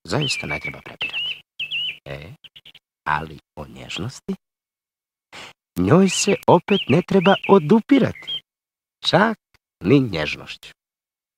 zaista ne treba prepirati. Ali o nježnosti, njoj se opet ne treba odupirati, čak ni nježnošću.